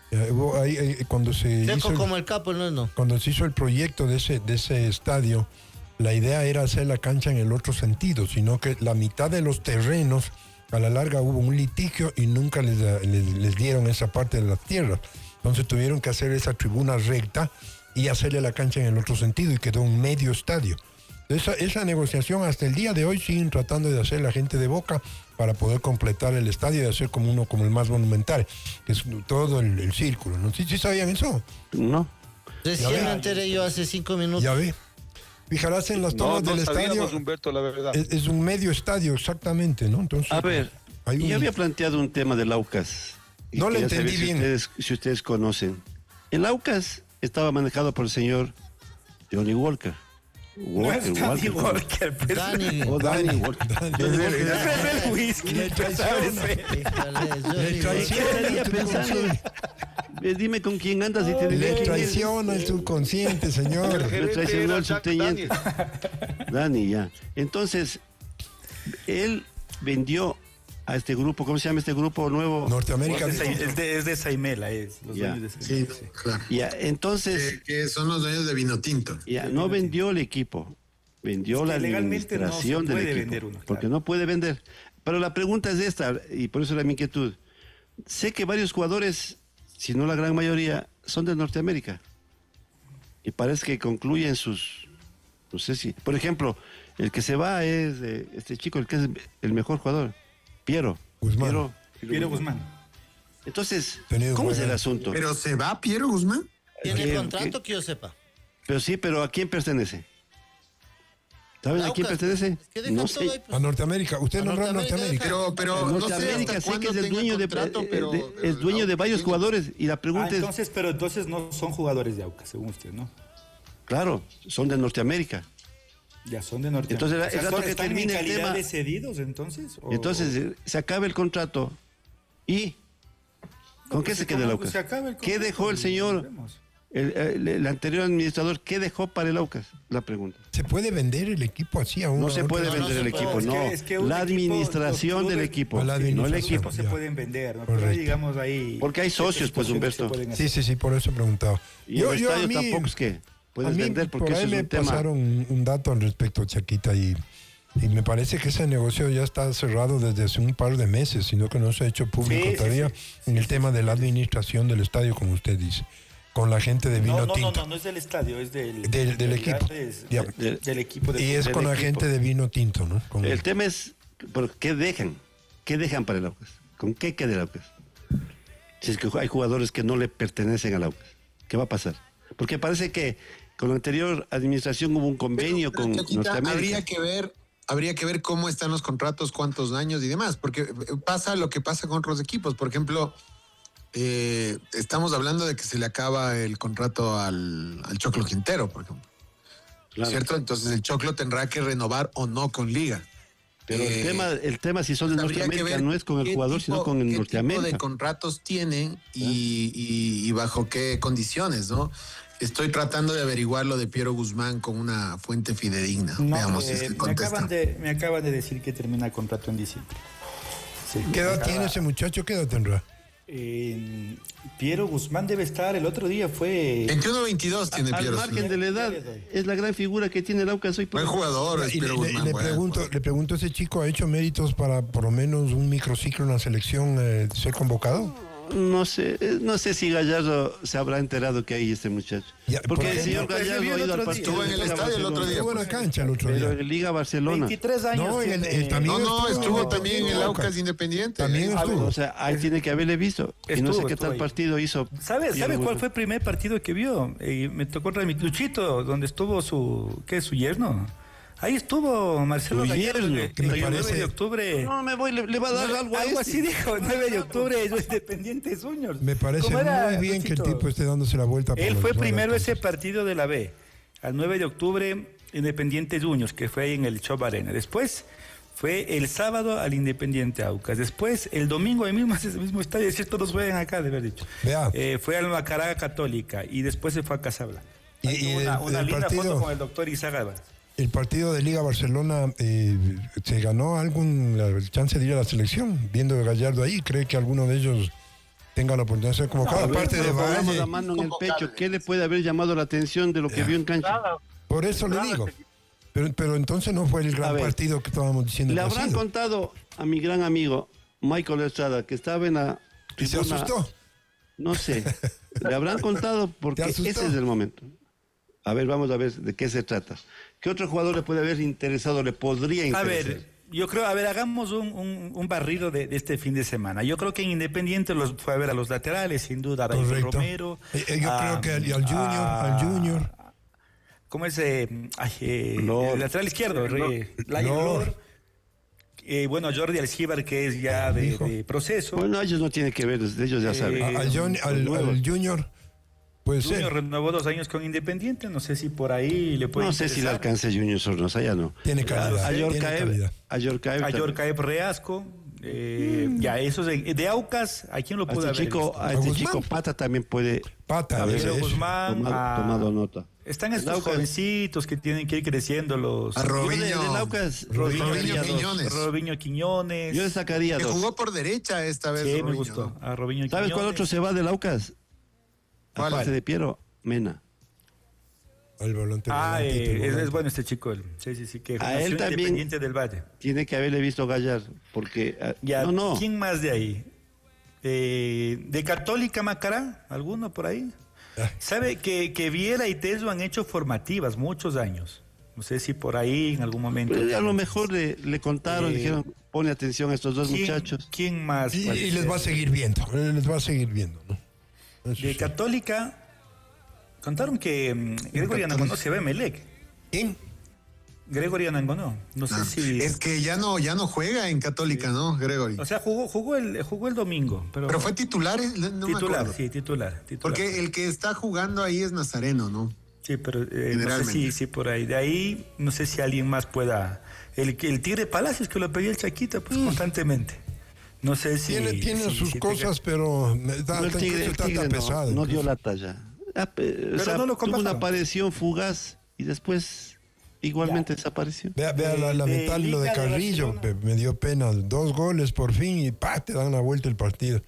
Cuando se Seco como el capo, no. Cuando se hizo el proyecto de ese estadio, la idea era hacer la cancha en el otro sentido, sino que la mitad de los terrenos, a la larga hubo un litigio y nunca les dieron esa parte de las tierras. Entonces tuvieron que hacer esa tribuna recta y hacerle la cancha en el otro sentido y quedó un medio estadio. Esa negociación hasta el día de hoy siguen tratando de hacer la gente de Boca para poder completar el estadio y hacer como el más monumental, que es todo el círculo, ¿no? ¿Sí sabían eso? No. Recién me enteré yo hace 5 minutos. Ya ve. Fijarás en las tomas del estadio. Humberto, la verdad. Es un medio estadio, exactamente, ¿no? Entonces, a ver, yo había planteado un tema del Aucas. No le entendí bien. Si ustedes conocen. El Aucas estaba manejado por el señor Johnny Walker. Danny Walker. Danny Walker. Es el whisky. Le traiciona. Dime con quién andas y te diré. Le traiciona el subconsciente, señor. Le traicionó el subteniente. Dani, ya. Entonces, él vendió a este grupo, ¿cómo se llama este grupo nuevo? Norteamérica. Es de Saimela, los dueños de Saimela. Sí, claro. Ya, entonces. Que son los dueños de Vinotinto. Ya, no vendió el equipo, vendió la administración del equipo. Porque no puede vender. Pero la pregunta es esta, y por eso era mi inquietud. Sé que varios jugadores, si no la gran mayoría, son de Norteamérica. Y parece que concluyen sus. No sé si. Por ejemplo, el que se va es este chico, el que es el mejor jugador. Piero Guzmán. Piero Guzmán. Entonces, ¿cómo es el asunto? ¿Pero se va Piero Guzmán? ¿Tiene contrato que yo sepa? Pero ¿a quién pertenece? ¿Saben a quién pertenece? No sé. A Norteamérica. Usted nombró a Norteamérica. Pero Norteamérica sí que es el dueño es dueño de varios jugadores. Y la pregunta es... Pero entonces no son jugadores de Aucas, según usted, ¿no? Claro, son de Norteamérica. Ya son de Norteamérica. Entonces, el rato que termine el tema... de cedidos, entonces? Entonces, se acaba el contrato y... ¿Con qué se queda el Aucas? ¿Qué dejó el señor, el anterior administrador, qué dejó para el Aucas? La pregunta. ¿Se puede vender el equipo así aún? No se puede vender el equipo, no. La administración del equipo, no el equipo. Se pueden vender, ¿no? Pero digamos ahí... Porque hay socios, pues, Humberto. Sí, por eso he preguntado. Y el estadio tampoco es que... Puedes vender porque eso es un tema. Pasaron un dato al respecto, Chaquita, y me parece que ese negocio ya está cerrado desde hace un par de meses, sino que no se ha hecho público todavía en el tema de la administración del estadio, como usted dice, con la gente de Vinotinto. No es del estadio, es del equipo. Del equipo. Y es con la gente de Vinotinto, ¿no? El tema es, ¿qué dejan? ¿Qué dejan para el Aucas? ¿Con qué queda el Aucas? Si es que hay jugadores que no le pertenecen al Aucas, ¿qué va a pasar? Porque parece que con la anterior administración hubo un convenio con Norteamérica. Habría que ver cómo están los contratos, cuántos años y demás, porque pasa lo que pasa con otros equipos. Por ejemplo, estamos hablando de que se le acaba el contrato al Choclo Quintero, por ejemplo. Claro. ¿Cierto? Entonces el Choclo tendrá que renovar o no con Liga. Pero el tema si son de Norteamérica no es con el jugador, sino con el Norteamérica. ¿Qué tipo de contratos tienen y bajo qué condiciones, no? Estoy tratando de averiguar lo de Piero Guzmán con una fuente fidedigna. Veamos si se contesta. Me acaban de decir que termina el contrato en diciembre. Sí, ¿qué edad tiene ese muchacho? ¿Qué edad tendrá? Piero Guzmán debe estar, el otro día fue... 21-22 tiene Piero. Al margen de la edad, es la gran figura que tiene el Aucas hoy. Buen jugador es Piero Guzmán. Le pregunto, ¿ese chico ha hecho méritos para por lo menos un microciclo en la selección ser convocado? No sé si Gallardo se habrá enterado que hay este muchacho. Porque el señor Gallardo ha ido al partido. Estuvo en el estadio el otro día. Estuvo en la cancha el otro día. Pero en Liga Barcelona. 23 años. Estuvo también en el Aucas Independiente. También estuvo. O sea, ahí tiene que haberle visto. Y no sé qué tal partido hizo. ¿Sabe cuál fue el primer partido que vio? Me tocó Luchito, donde estuvo su yerno. Ahí estuvo Marcelo Gallardo, el 9 de octubre. No me voy, le va a dar algo a algo así dijo, el 9 de octubre, ellos Independiente Juniors. Me parece muy bien que el tipo esté dándose la vuelta. Él fue primero ese partido de la B, al 9 de octubre, Independiente Juniors, que fue ahí en el Chop Arena. Después fue el sábado al Independiente Aucas. Después, el domingo, el mismo estadio, es cierto, todos juegan acá, de haber dicho. Fue al Macará Católica y después se fue a Casablanca. Y una linda foto con el doctor Isaac Álvarez. El partido de Liga Barcelona, ¿se ganó la chance de ir a la selección? Viendo a Gallardo ahí, ¿cree que alguno de ellos tenga la oportunidad de ser convocado. Aparte de Valle, la Valle. mano en el pecho. ¿Qué le puede haber llamado la atención de lo que vio en cancha? Por eso le digo. Pero entonces no fue el gran partido que estábamos diciendo. Le habrán contado a mi gran amigo Michael Estrada, que estaba en la ¿Y se asustó? No sé. Le habrán contado porque ese es el momento. A ver, vamos a ver de qué se trata. ¿Qué otro jugador le puede haber interesado, le podría interesar? A ver, yo creo, hagamos un barrido de este fin de semana. Yo creo que en Independiente los fue a ver a los laterales, sin duda, a Rafael Romero. Yo creo que al Junior. ¿Cómo es? El lateral izquierdo, Lord. Bueno, Jordi Alcibar, que es ya de proceso. Bueno, ellos no tienen que ver, ellos ya saben. Al Junior, puede ser. Junior renovó 2 años con Independiente, no sé si por ahí le puede No sé si le alcance Junior Sornosa, ya no. Tiene calidad. A Yorcaev Reasco. Ya, esos de Aucas, ¿a quién lo puede haber visto? A este chico Pata también puede Gabriel Guzmán, tomado nota. Están estos jovencitos que tienen que ir creciendo los... A Robinho Quiñones. Yo le sacaría que 2. jugó por derecha esta vez. Sí, Robinho, me gustó. A Robinho ¿Sabes Quiñones. cuál otro se va del Aucas? Aparte de Piero, Mena. El volante. Es bueno este chico. Sí, que a él también Independiente del Valle. Tiene que haberle visto Gallar, porque... no. ¿Quién más de ahí? ¿De Católica Macará? ¿Alguno por ahí? ¿Sabe que Viera y Tello han hecho formativas muchos años? No sé si por ahí en algún momento... Pero a lo mejor le contaron, dijeron, pone atención a estos dos muchachos. ¿Quién más? Y les va a seguir viendo. ¿no? De Católica, contaron que Gregory Anangonó se va a Emelec. ¿Quién? Gregory Anangonó. No sé si... Es que ya no juega en Católica, ¿no, Gregory? O sea, jugó el domingo. Pero fue titular, titular. Porque el que está jugando ahí es Nazareno, ¿no? Sí, pero no sé si por ahí. De ahí, no sé si alguien más pueda... El Tigre Palacios, que lo pedía el Chaquita pues constantemente. No sé si... Tiene sus cosas, pero el Tigre pesado. No dio la talla. Pero no lo tuvo una aparición fugaz y después igualmente desapareció. Vea lamentable lo de Carrillo. Me dio pena. 2 goles por fin y te dan la vuelta el partido.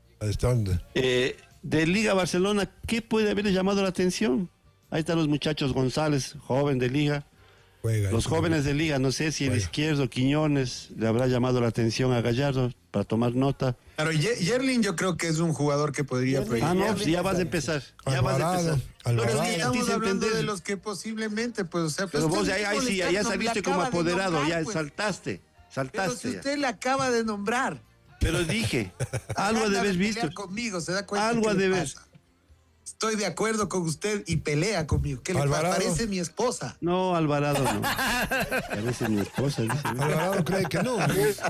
De Liga Barcelona, ¿qué puede haberle llamado la atención? Ahí están los muchachos González, joven de Liga. Los jóvenes de Liga, no sé si el izquierdo Quiñones le habrá llamado la atención a Gallardo para tomar nota. Pero Yerlin yo creo que es un jugador que podría proyectar. Pues ya vas a empezar. Alvarado. Pero estamos hablando de los que posiblemente, pues, o sea... Pero vos ya saliste como apoderado, ya saltaste. Pero si usted le acaba de nombrar. Pero dije, algo de haber visto. Conmigo, se da cuenta algo de ver. Estoy de acuerdo con usted y pelea conmigo. ¿Qué le parece mi esposa? No, Alvarado no. Parece mi esposa. Dice. Alvarado cree que no.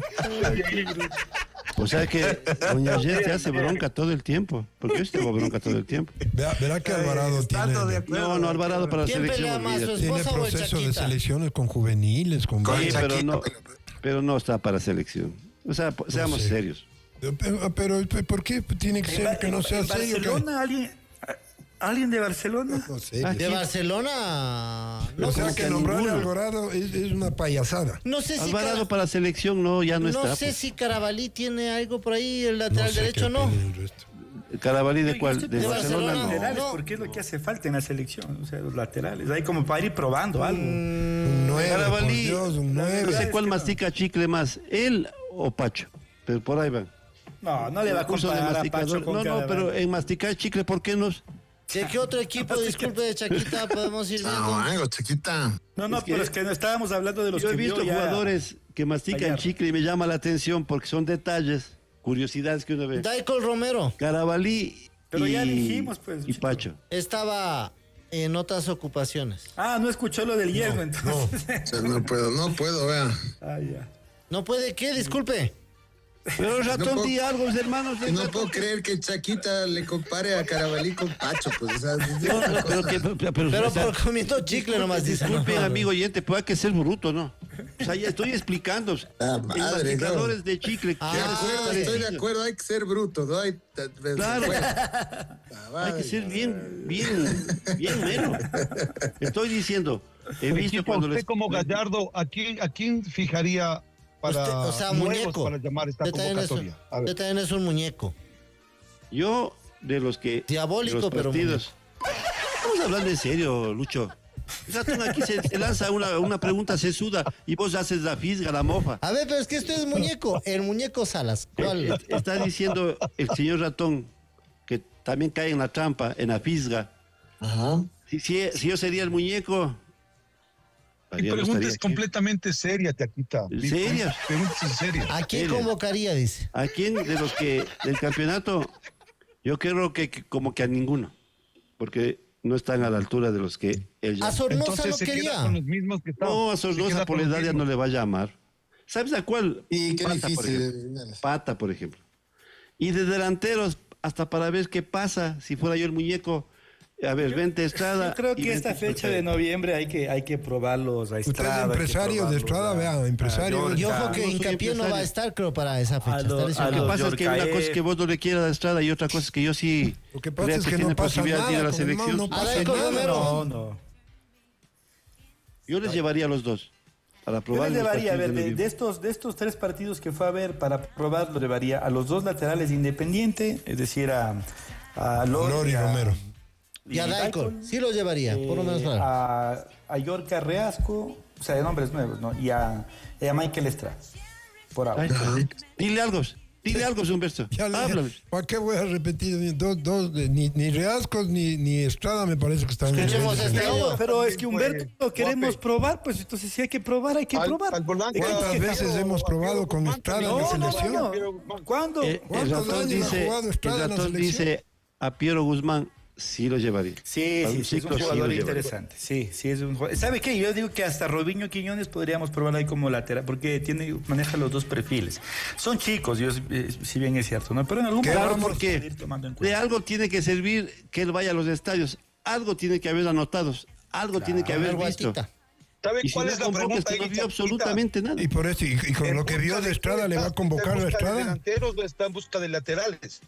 O sea que doña Jet te hace bronca todo el tiempo. Porque yo tengo bronca todo el tiempo. Verá que Alvarado tiene... No, Alvarado para la selección. Tiene proceso de selecciones con juveniles, con pero no está para selección. O sea, seamos serios. Pero ¿por qué tiene que ser que no sea serio? ¿Barcelona? ¿Alguien de Barcelona? No sé. ¿De Barcelona? No, o sea que nombrar a Alvarado es una payasada. No sé si Alvarado para selección ya no está. No sé si Carabalí tiene algo por ahí, el lateral derecho no. ¿Carabalí de cuál? ¿De Barcelona? Los laterales, porque es lo que hace falta en la selección. O sea, los laterales. Hay como para ir probando algo. Carabalí, un 9. No sé cuál mastica chicle más, él o Pacho. Pero por ahí van. No le va a comparar a Pacho con No, pero en masticar chicle, ¿por qué no? ¿De qué otro equipo, disculpe, de Chaquita, podemos ir viendo? No, Chaquita. Pero es que no estábamos hablando de los que yo he visto jugadores que mastican chicle y me llama la atención porque son detalles, curiosidades que uno ve. Daikol Romero. Carabalí ya dijimos, pues. Y Pacho. Estaba en otras ocupaciones. No escuchó lo del hierro, entonces. No puedo, vea. Ya. ¿No puede qué? Disculpe. Pero ratón di algo, hermanos. No puedo creer que Chaquita le compare a Carabalí con Pacho, pues. O sea, pero por comiendo chicle nomás. Disculpen, amigo oyente, pero hay que ser bruto, ¿no? O sea, ya estoy explicando. Masticadores de chicle. Estoy de acuerdo, hay que ser bruto, ¿no? Claro. Hay que ser bien mero. Estoy diciendo, he visto cuando usted como Gallardo, ¿a quién fijaría para muñeco para llamar esta convocatoria? Usted también es un muñeco. Yo, de los que... Diabólico, de los pero partidos, vamos a hablar en serio, Lucho. Ratón aquí se lanza una pregunta sesuda y vos haces la fisga, la mofa. A ver, pero es que esto es muñeco, el muñeco Salas. ¿Cuál? Está diciendo el señor Ratón que también cae en la trampa, en la fisga. Ajá. Si yo sería el muñeco... Mi pregunta es completamente seria, Taquita. ¿Seria? Pregunta seria. ¿A quién convocaría, dice? ¿A quién de los que del campeonato? Yo creo que como que a ninguno, porque no están a la altura de los que él llama. A Sornosa no quería. Con los mismos que estaban. No, a Sornosa por la edad ya no le va a llamar. ¿Sabes a cuál? Y qué Pata, difícil. Pata, por ejemplo. Y de delanteros, hasta para ver qué pasa, si fuera yo el muñeco. A ver, vente Estrada. Yo creo que esta fecha de noviembre hay que probarlos a Estrada. Usted es empresario de Estrada, vea, empresario. Y ojo que Hincapié no va a estar, creo, para esa fecha. Lo que pasa es que una cosa es que vos no le quieras a Estrada y otra cosa es que yo sí. Lo que pasa es que no pasa de ir a la nada. selección. No pasa nada. No. Yo les llevaría a los dos. Para probar. Yo les llevaría, a ver, de estos 3 partidos que fue a ver para probar, lo llevaría a los 2 laterales de Independiente, es decir, a Lori Romero. Y a Daikon, sí lo llevaría, por lo menos a Yorka Reasco, o sea, de nombres nuevos, ¿no? Y a Michael Estrada, por ahora. Dile algo, Humberto. Háblame. ¿Para qué voy a repetir? Ni Reascos ni Estrada me parece que están... Pero es que Humberto queremos probar, pues entonces si hay que probar, hay que probar. ¿Cuántas veces hemos probado con Estrada en la selección? ¿Cuándo? El ratón dice a Piero Guzmán, sí lo llevaría. Sí, es un jugador interesante. Sí, es un jugador. ¿Sabe qué? Yo digo que hasta Robinho Quiñones podríamos probar ahí como lateral, porque maneja los 2 perfiles. Son chicos, si bien es cierto, ¿no? Pero en algún momento... Claro, porque de algo tiene que servir que él vaya a los estadios. Algo tiene que haber anotados. Algo tiene que haber visto. ¿Sabe Y cuál si es la pregunta? que no vio absolutamente nada. Y por eso, y con lo que vio de Estrada, ¿le va a convocar a Estrada? ¿Delanteros o está en busca de laterales?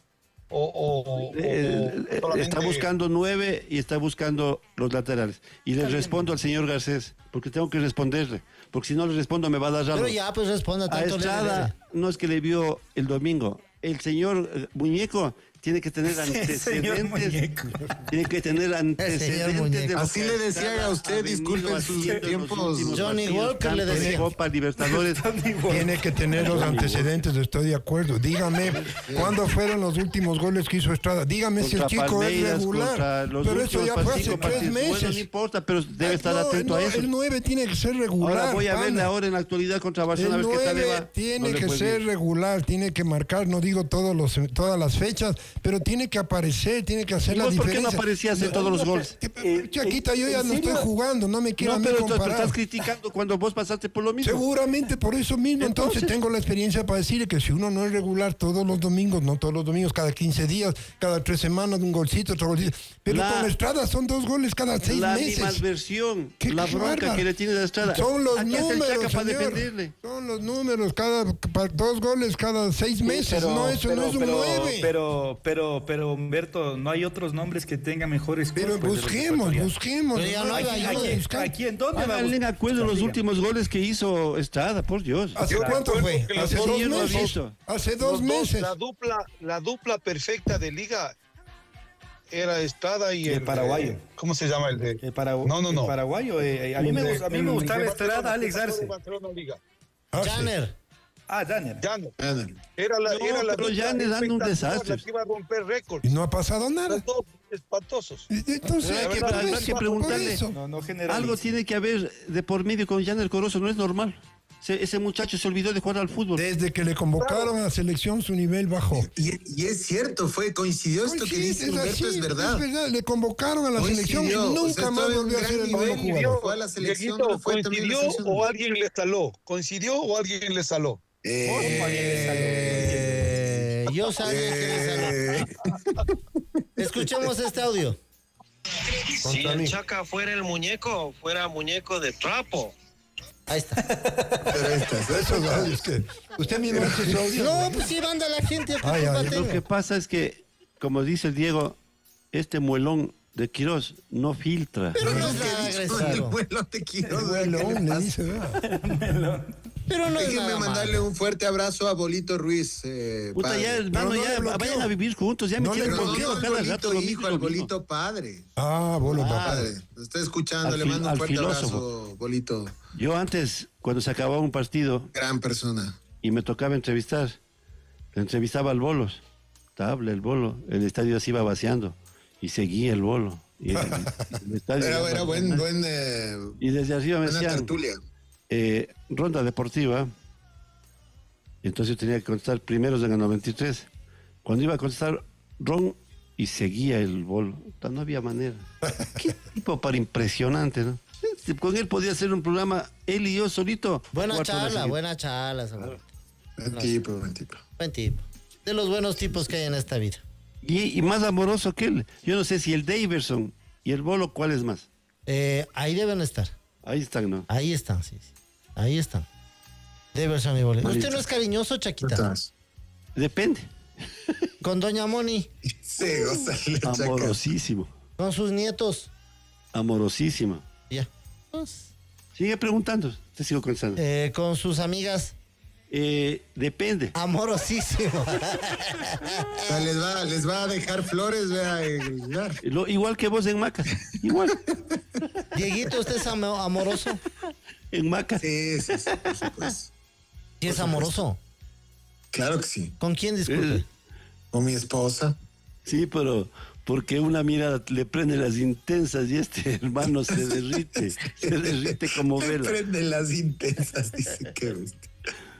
Está buscando 9 y está buscando los laterales. Y le respondo al señor Garcés, porque tengo que responderle. Porque si no le respondo me va a dar algo. Pero ya, pues responda. A Estrada no es que le vio el domingo. El señor Muñeco tiene que tener antecedentes. Tiene que tener antecedentes. Así le decía a usted, disculpen sus tiempos. Johnny Walker le decía. Copa Libertadores. Tiene que tener los antecedentes, estoy de acuerdo. Dígame, ¿cuándo fueron los últimos goles que hizo Estrada? Dígame si el chico es regular. Pero eso ya fue hace 3 meses. Bueno, no importa, pero debe estar atento a eso. El 9 tiene que ser regular. Ahora voy a verle ahora en la actualidad contra Barcelona. El 9 tiene que ser regular, tiene que marcar, no digo todas las fechas, pero tiene que aparecer, tiene que hacer la diferencia. ¿Por qué no aparecías en todos los goles? Chaquita, yo ya no estoy jugando, no me quiero pero comparar. tú estás criticando cuando vos pasaste por lo mismo. Seguramente por eso mismo. Entonces tengo la experiencia para decirle que si uno no es regular todos los domingos, no todos los domingos, cada 15 días, cada 3 semanas, un golcito, otro golcito. Pero con Estrada son 2 goles cada 6 meses. La animadversión, la bronca que le tiene a Estrada. Son los Aquí números, para señor. defenderle. Son los números, 2 goles cada 6 meses. Pero, no, eso no es un 9. Pero Humberto, no hay otros nombres que tengan mejores. Pero busquemos. ¿A quién? ¿Dónde va? Háganle acuerdo los últimos goles que hizo Estrada, por Dios. ¿Hace cuánto fue? Hace 2 meses. Hace 2 meses. La dupla perfecta de liga era Estrada y el paraguayo. ¿Cómo se llama el de? El paraguayo. El paraguayo. A mí me gustaba Estrada, Alex Arce. Janer. Janer. Era la pero Janer dando un desastre. La que iba a romper récord. Y no ha pasado nada. Los 2 espantosos. Entonces hay que preguntarle. Algo tiene que haber de por medio con Janer Corozo, no es normal. Ese muchacho se olvidó de jugar al fútbol. Desde que le convocaron a la selección, su nivel bajó. Y es cierto, coincidió esto que dice Humberto, es verdad. Le convocaron a la selección y nunca más volvió a ser el mismo jugador. Fue a la selección, ¿coincidió o alguien le saló? ¿Coincidió o alguien le saló? Yo sabía que le saló. Escuchemos este audio. Si el Chaca fuera el muñeco, fuera muñeco de trapo. Ahí está. Pero esos audios que usted mismo hace esos audios. No, pues sí, manda la gente. Lo que pasa es que, como dice el Diego, este muelón de Quirós no filtra. Pero no es agresivo. El muelón de Quirós. El muelón, le dice, Pero no es Déjenme nada mandarle malo. un fuerte abrazo a Bolito Ruiz. Puta, padre. ya, hermano, ya vayan a vivir juntos. Ya me tienen Pero bloqueado no al cada rato. Bolito lo hijo, mismo, al lo mismo. Bolito padre. Bolo, papá. Padre, nos está escuchando, Al le mando un al fuerte filósofo. abrazo, Bolito. Yo antes, cuando se acababa un partido Gran persona. y me tocaba entrevistar, le entrevistaba al Bolos. Tabla, el Bolo. El estadio se iba vaciando y seguía el Bolo. Y el estadio Era buen y desde arriba me buena decían, tertulia. ronda deportiva. Entonces yo tenía que contestar primeros en el 93. Cuando iba a contestar Ron y seguía el Bolo. No había manera. Qué tipo para impresionante, ¿no? Con él podía hacer un programa, él y yo solito. Buena 4 horas charla, seguidas. Buen tipo, buen tipo. Buen tipo. De los buenos tipos que hay en esta vida. Y más amoroso que él. Yo no sé si el Daverson y el Bolo, ¿cuál es más? Ahí deben estar. Ahí están, ¿no? Ahí están, sí. Ahí están. Daverson y Bolo. ¿Usted no es cariñoso, Chaquita? Depende. Con doña Moni. Sí, gózale, Chaca. Amorosísimo. Con sus nietos. Amorosísima. Ya. Sigue preguntando. Te sigo contestando. Con sus amigas. Depende. Amorosísimo. O sea, les va a dejar flores, vea. Igual que vos en Macas. Igual. Dieguito, ¿usted es amoroso? En Macas. Sí, por supuesto. ¿Sí es amoroso? Claro que sí. ¿Con quién, disculpe? Con mi esposa. Sí, pero porque una mirada le prende las intensas y este hermano se derrite. Se derrite como Le vela. prende las intensas, dice que usted.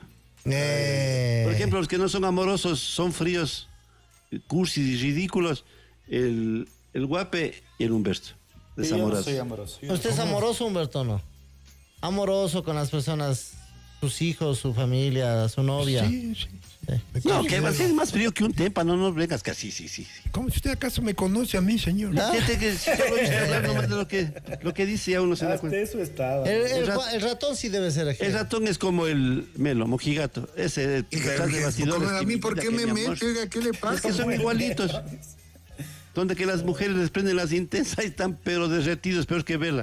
Por ejemplo, los que no son amorosos son fríos, cursis y ridículos. El Guape y el Humberto. Yo no soy amoroso. ¿Usted es amoroso, Humberto, no? Amoroso con las personas, sus hijos, su familia, su novia. Sí. No, que va a ser más frío que un témpano, no vengas casi, sí. ¿Cómo si usted acaso me conoce a mí, señor? Fíjate que si solo oíste hablar nomás de lo que dice, ya uno se da cuenta. Eso estaba. El ratón sí debe ser aquí. El ratón es como el Melo, mojigato. Ese detrás de bastidores. A mí, ¿por qué me mete? Oiga, ¿qué le pasa? Es que son igualitos. Donde que las mujeres les prenden las intensas y están pero derretidos, peor que vela.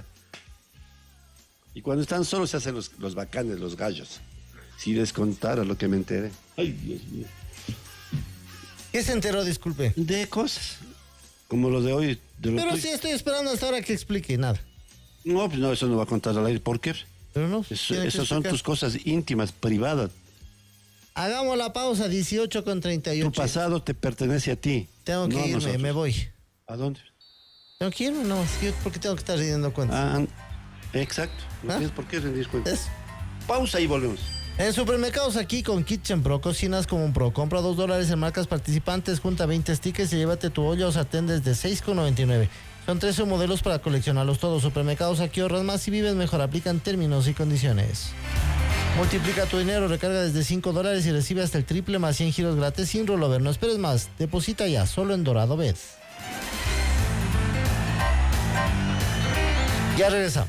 Y cuando están solos se hacen los bacanes, los gallos. Si les contara lo que me enteré. Ay, Dios mío. ¿Qué se enteró, disculpe? De cosas. Como lo de hoy. Pero sí estoy esperando hasta ahora que explique nada. No, pues no, eso no va a contar al aire. ¿Por qué? Pero no. Esas son tus cosas íntimas, privadas. Hagamos la pausa, 18:38. Tu pasado te pertenece a ti. Tengo que irme, me voy. ¿A dónde? Tengo que irme, no. ¿Por qué tengo que estar rindiendo cuentas? Exacto. No tienes por qué rendir cuentas. Pausa y volvemos. En supermercados aquí con Kitchen Pro, cocinas como un pro. Compra $2 en marcas participantes, junta 20 stickers y llévate tu olla o sartén desde $6,99. Son 13 modelos para coleccionarlos todos. Supermercados aquí ahorras más y vives mejor. Aplican términos y condiciones. Multiplica tu dinero, recarga desde $5 y recibe hasta el triple más 100 giros gratis sin rollover. No esperes más, deposita ya, solo en Dorado Bet. Ya regresamos.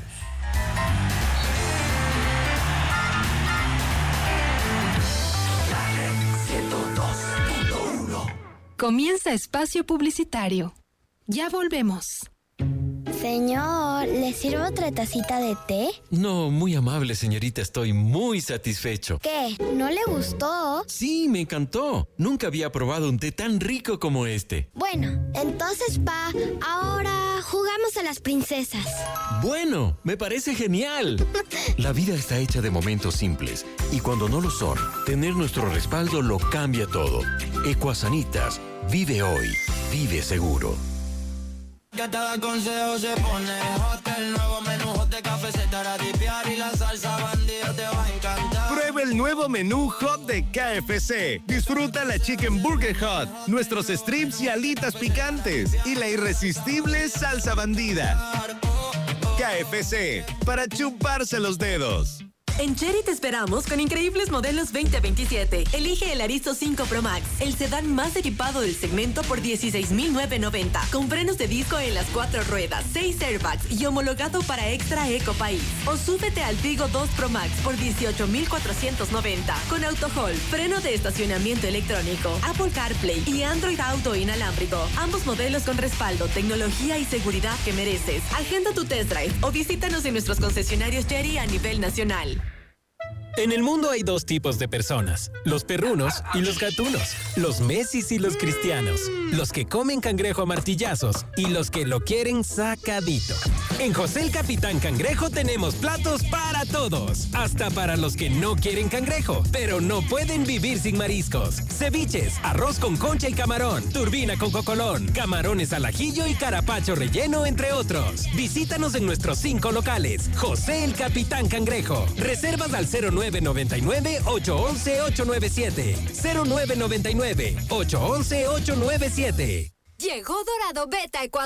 Comienza espacio publicitario. Ya volvemos. Señor, ¿le sirvo otra tacita de té? No, muy amable, señorita. Estoy muy satisfecho. ¿Qué? ¿No le gustó? Sí, me encantó. Nunca había probado un té tan rico como este. Bueno, entonces, ahora jugamos a las princesas. Bueno, me parece genial. La vida está hecha de momentos simples y cuando no lo son, tener nuestro respaldo lo cambia todo. Ecuasanitas, vive hoy, vive seguro. Que cada consejo se pone hot. El nuevo menú hot de Cafeceta para dipear y la salsa bandida te va a encantar. Prueba el nuevo menú hot de KFC. Disfruta la Chicken Burger Hot, nuestros strips y alitas picantes y la irresistible salsa bandida. KFC, para chuparse los dedos. En Chery te esperamos con increíbles modelos 2027. Elige el Arizo 5 Pro Max, el sedán más equipado del segmento por $16,990. Con frenos de disco en las 4 ruedas, 6 airbags y homologado para Extra Eco País. O súbete al Tigo 2 Pro Max por $18,490. Con AutoHold, freno de estacionamiento electrónico, Apple CarPlay y Android Auto inalámbrico. Ambos modelos con respaldo, tecnología y seguridad que mereces. Agenda tu test drive o visítanos en nuestros concesionarios Chery a nivel nacional. En el mundo hay dos tipos de personas, los perrunos y los gatunos, los Messis y los cristianos, los que comen cangrejo a martillazos y los que lo quieren sacadito. En José el Capitán Cangrejo tenemos platos para todos, hasta para los que no quieren cangrejo, pero no pueden vivir sin mariscos. Ceviches, arroz con concha y camarón, turbina con cocolón, camarones al ajillo y carapacho relleno, entre otros. Visítanos en nuestros 5 locales. José el Capitán Cangrejo. Reservas al 0999-811-897. 0999-811-897. Llegó Dorado Beta Ecuador.